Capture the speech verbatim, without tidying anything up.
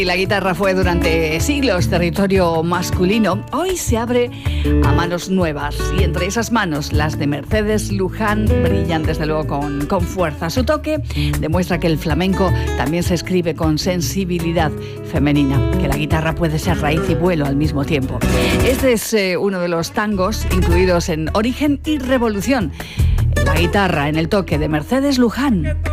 Y la guitarra fue durante siglos territorio masculino. Hoy se abre a manos nuevas y entre esas manos las de Mercedes Luján brillan desde luego con, con fuerza. Su toque demuestra que el flamenco también se escribe con sensibilidad femenina, que la guitarra puede ser raíz y vuelo al mismo tiempo. Este es eh, uno de los tangos incluidos en Origen y Revolución. La guitarra en el toque de Mercedes Luján.